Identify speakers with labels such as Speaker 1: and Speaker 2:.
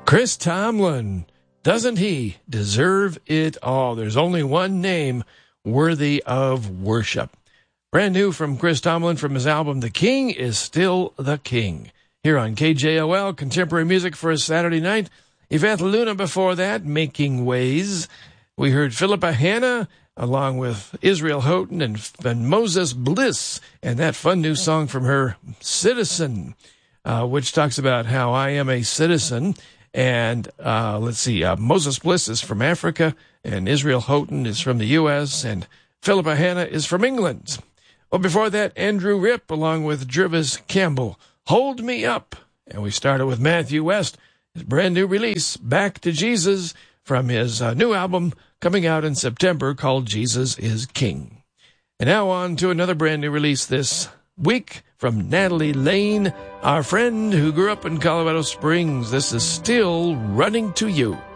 Speaker 1: Chris Tomlin, doesn't he deserve it all? There's only one name worthy of worship. Brand new from Chris Tomlin from his album, The King is Still the King. Here on KJOL, contemporary music for a Saturday night. Yvette Luna before that, Making Ways. We heard Philippa Hanna along with Israel Houghton and Moses Bliss, and that fun new song from her, Citizen, which talks about how I am a citizen. And Moses Bliss is from Africa, and Israel Houghton is from the U.S., and Philippa Hanna is from England. Well, before that, Andrew Ripp along with Jervis Campbell, Hold Me Up. And we started with Matthew West, his brand new release, Back to Jesus, from his new album coming out in September called Jesus is King. And now on to another brand new release this week from Natalie Lane, our friend who grew up in Colorado Springs. This is Still Running to You.